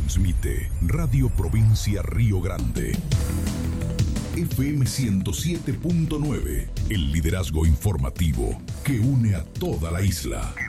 Transmite Radio Provincia Río Grande. FM 107.9, el liderazgo informativo que une a toda la isla.